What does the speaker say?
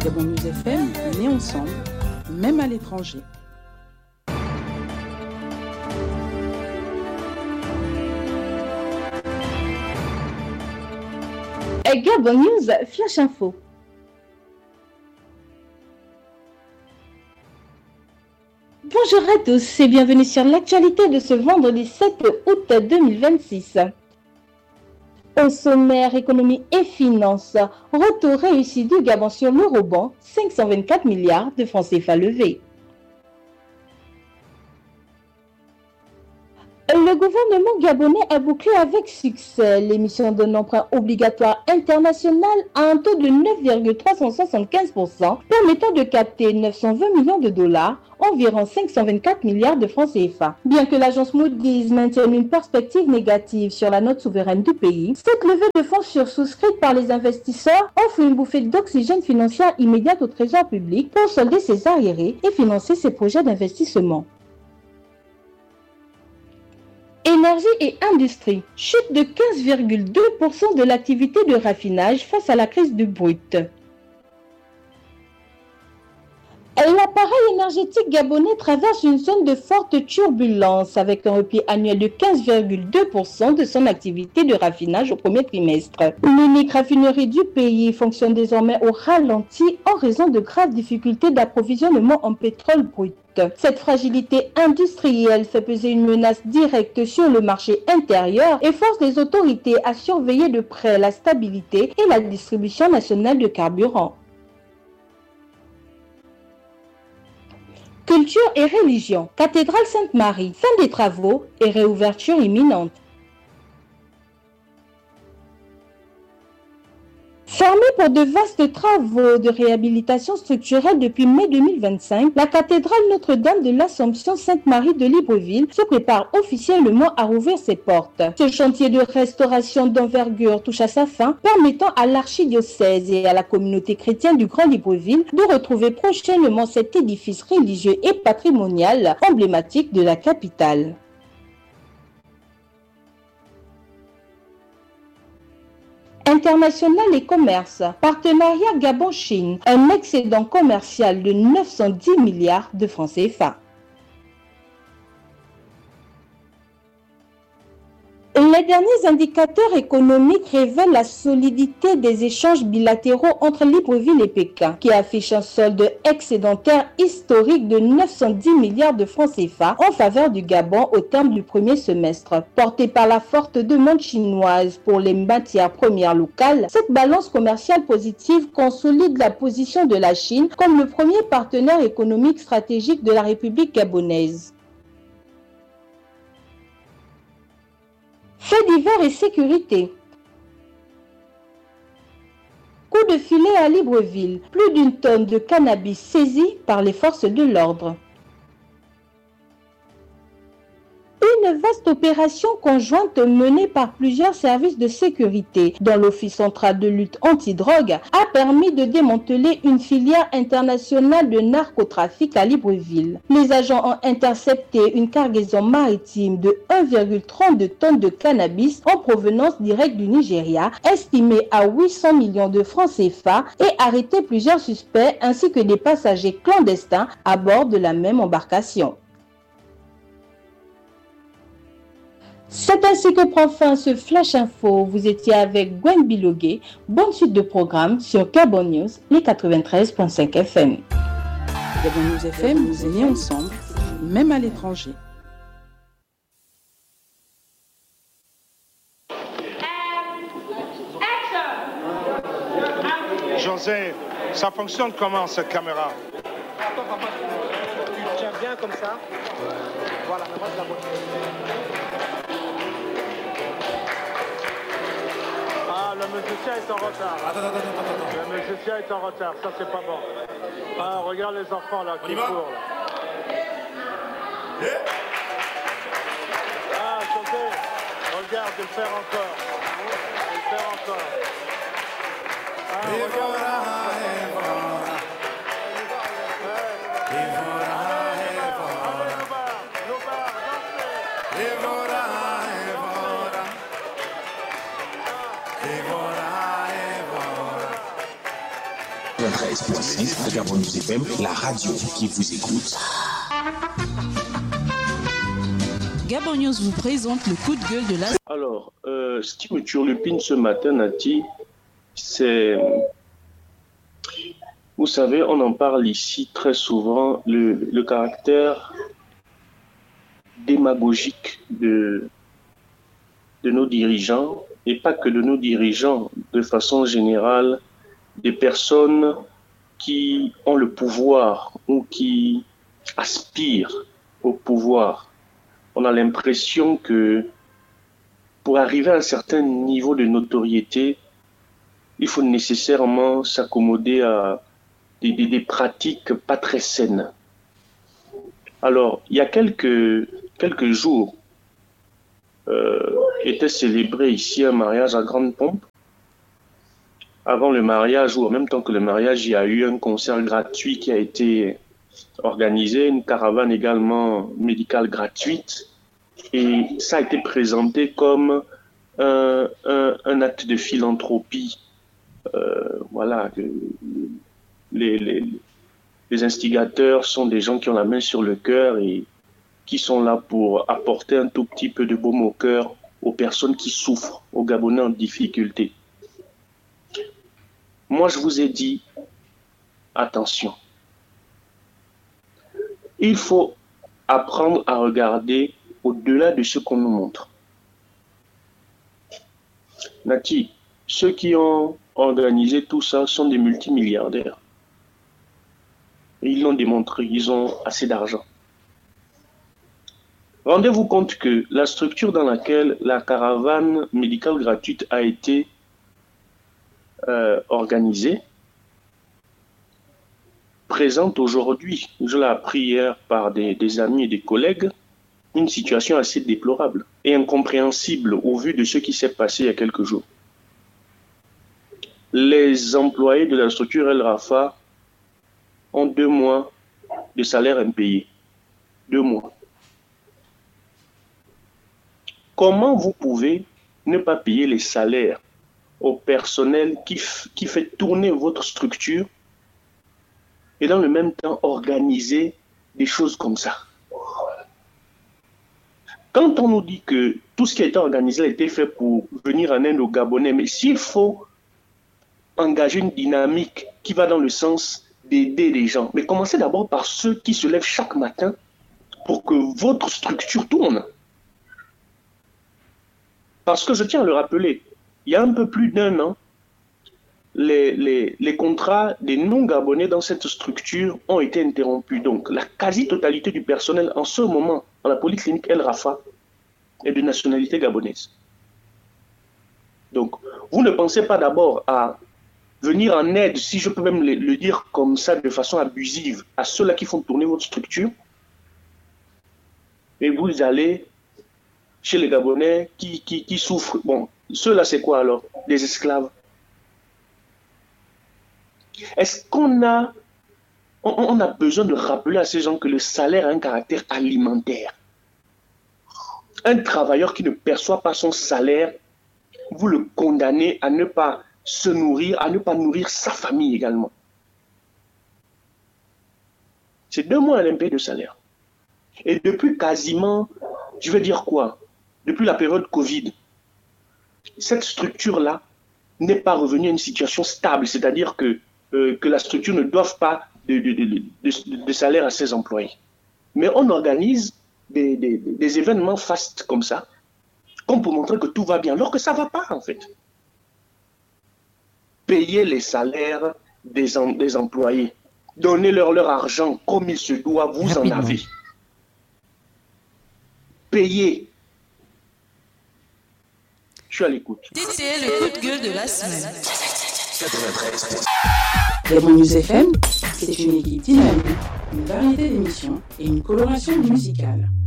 Gabon News FM, nés ensemble, même à l'étranger. Gabon News, Flash Info. Bonjour à tous et bienvenue sur l'actualité de ce vendredi 7 août 2026. Au sommaire économie et finances, retour réussi du Gabon sur l'eurobond, 524 milliards de francs CFA levés. Le gouvernement gabonais a bouclé avec succès l'émission d'un emprunt obligatoire international à un taux de 9,375%, permettant de capter 920 millions de dollars, environ 524 milliards de francs CFA. Bien que l'agence Moody's maintienne une perspective négative sur la note souveraine du pays, cette levée de fonds sursouscrite par les investisseurs offre une bouffée d'oxygène financière immédiate au trésor public pour solder ses arriérés et financer ses projets d'investissement. Énergie et industrie, chute de 15,2% de l'activité de raffinage face à la crise du brut. L'appareil énergétique gabonais traverse une zone de forte turbulence avec un repli annuel de 15,2% de son activité de raffinage au premier trimestre. L'unique raffinerie du pays fonctionne désormais au ralenti en raison de graves difficultés d'approvisionnement en pétrole brut. Cette fragilité industrielle fait peser une menace directe sur le marché intérieur et force les autorités à surveiller de près la stabilité et la distribution nationale de carburant. Culture et religion, cathédrale Sainte-Marie, fin des travaux et réouverture imminente. Fermée pour de vastes travaux de réhabilitation structurelle depuis mai 2025, la cathédrale Notre-Dame de l'Assomption Sainte-Marie de Libreville se prépare officiellement à rouvrir ses portes. Ce chantier de restauration d'envergure touche à sa fin, permettant à l'archidiocèse et à la communauté chrétienne du Grand Libreville de retrouver prochainement cet édifice religieux et patrimonial emblématique de la capitale. International et commerce, partenariat Gabon-Chine, un excédent commercial de 910 milliards de francs CFA. Les derniers indicateurs économiques révèlent la solidité des échanges bilatéraux entre Libreville et Pékin, qui affiche un solde excédentaire historique de 910 milliards de francs CFA en faveur du Gabon au terme du premier semestre. Portée par la forte demande chinoise pour les matières premières locales, cette balance commerciale positive consolide la position de la Chine comme le premier partenaire économique stratégique de la République gabonaise. Faits divers et sécurité. Coup de filet à Libreville, plus d'une tonne de cannabis saisie par les forces de l'ordre. Une vaste opération conjointe menée par plusieurs services de sécurité, dont l'Office central de lutte antidrogue, a permis de démanteler une filière internationale de narcotrafic à Libreville. Les agents ont intercepté une cargaison maritime de 1,32 tonnes de cannabis en provenance directe du Nigeria, estimée à 800 millions de francs CFA, et arrêté plusieurs suspects ainsi que des passagers clandestins à bord de la même embarcation. C'est ainsi que prend fin ce Flash Info. Vous étiez avec Gwen Bilogué. Bonne suite de programme sur Gabon News, les 93.5 FM. Gabon News FM, nous nés ensemble, même à l'étranger. José, ça fonctionne comment cette caméra? Attends, papa, tu tiens bien comme ça. Voilà, mais moi je la vois. Ah, le musicien est en retard. Attends. Le musicien est en retard, ça c'est pas bon. Ah, regarde les enfants là qui courent là. Ah, José, regarde, il le faire encore. Il le faire encore. Ah, regarde. 93.5 Gabon News FM, la radio qui vous écoute. Gabon News vous présente le coup de gueule de la... Alors, ce qui me turlupine ce matin, Nati, c'est... Vous savez, on en parle ici très souvent, le caractère démagogique de nos dirigeants, et pas que de nos dirigeants, de façon générale, des personnes qui ont le pouvoir ou qui aspirent au pouvoir. On a l'impression que pour arriver à un certain niveau de notoriété, il faut nécessairement s'accommoder à des pratiques pas très saines. Alors, il y a quelques jours, était célébré ici un mariage à grande pompe. Avant le mariage ou en même temps que le mariage, il y a eu un concert gratuit qui a été organisé, une caravane également médicale gratuite. Et ça a été présenté comme un acte de philanthropie. Voilà, les instigateurs sont des gens qui ont la main sur le cœur et qui sont là pour apporter un tout petit peu de baume au cœur aux personnes qui souffrent, aux Gabonais en difficulté. Moi, je vous ai dit, attention. Il faut apprendre à regarder au-delà de ce qu'on nous montre. Nati, ceux qui ont organisé tout ça sont des multimilliardaires. Et ils l'ont démontré, ils ont assez d'argent. Rendez-vous compte que la structure dans laquelle la caravane médicale gratuite a été organisée présente aujourd'hui, je l'ai appris hier par des amis et des collègues, une situation assez déplorable et incompréhensible au vu de ce qui s'est passé il y a quelques jours. Les employés de la structure El Rafa ont 2 mois de salaire impayé. 2 mois. Comment vous pouvez ne pas payer les salaires au personnel qui fait tourner votre structure et dans le même temps organiser des choses comme ça? Quand on nous dit que tout ce qui a été organisé a été fait pour venir en aide aux Gabonais, mais s'il faut engager une dynamique qui va dans le sens d'aider les gens, mais commencez d'abord par ceux qui se lèvent chaque matin pour que votre structure tourne. Parce que je tiens à le rappeler, il y a un peu plus d'1 an, les contrats des non-Gabonais dans cette structure ont été interrompus. Donc, la quasi-totalité du personnel en ce moment, dans la polyclinique El Rafa, est de nationalité gabonaise. Donc, vous ne pensez pas d'abord à venir en aide, si je peux même le dire comme ça, de façon abusive, à ceux-là qui font tourner votre structure, et vous allez chez les Gabonais qui souffrent. Bon, ceux-là, c'est quoi alors? Des esclaves. Est-ce qu'on a besoin de rappeler à ces gens que le salaire a un caractère alimentaire? Un travailleur qui ne perçoit pas son salaire, vous le condamnez à ne pas se nourrir, à ne pas nourrir sa famille également. C'est 2 mois à l'impayé de salaire. Et depuis quasiment, je vais dire quoi? Depuis la période Covid, cette structure-là n'est pas revenue à une situation stable, c'est-à-dire que la structure ne doive pas de salaire à ses employés. Mais on organise des événements fastes comme ça, comme pour montrer que tout va bien, alors que ça ne va pas en fait. Payez les salaires des employés, donnez-leur leur argent comme il se doit, vous en avez. Payez. Je suis à l'écoute. C'était le coup de gueule de la semaine. 93. Gabon News FM, c'est une équipe dynamique, une variété d'émissions et une coloration musicale.